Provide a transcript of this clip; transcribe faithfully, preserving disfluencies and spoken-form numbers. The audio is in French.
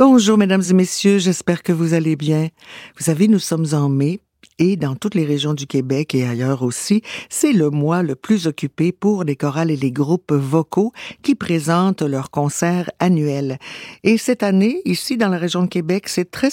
Bonjour mesdames et messieurs, j'espère que vous allez bien. Vous savez, nous sommes en mai et dans toutes les régions du Québec et ailleurs aussi, c'est le mois le plus occupé pour les chorales et les groupes vocaux qui présentent leurs concerts annuels. Et cette année, ici dans la région de Québec, c'est très